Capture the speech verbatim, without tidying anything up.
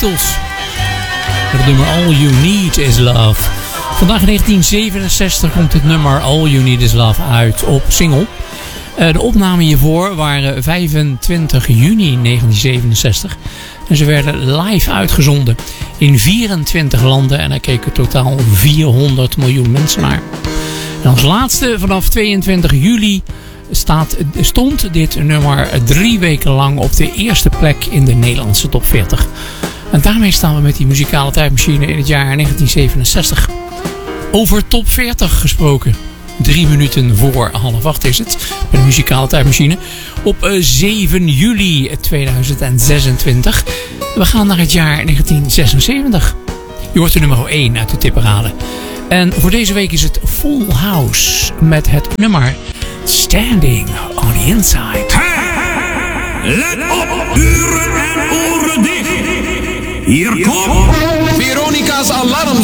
Beatles. Het nummer All You Need Is Love. Vandaag in negentien zevenenzestig komt het nummer All You Need Is Love uit op single. Uh, de opnamen hiervoor waren vijfentwintig juni negentien zevenenzestig. En ze werden live uitgezonden in vierentwintig landen. En er keken totaal vierhonderd miljoen mensen naar. En als laatste vanaf tweeëntwintig juli staat, stond dit nummer drie weken lang op de eerste plek in de Nederlandse top veertig. En daarmee staan we met die muzikale tijdmachine in het jaar negentien zevenenzestig. Over top veertig gesproken. Drie minuten voor half acht is het. Met de muzikale tijdmachine. Op zeven juli tweeduizend zesentwintig. We gaan naar het jaar negentien zesenzeventig. Je hoort de nummer één uit de tipparade. En voor deze week is het Full House. Met het nummer Standing on the Inside. Hey, let op, uren en oren dicht. Hier komt Veronica's alarm.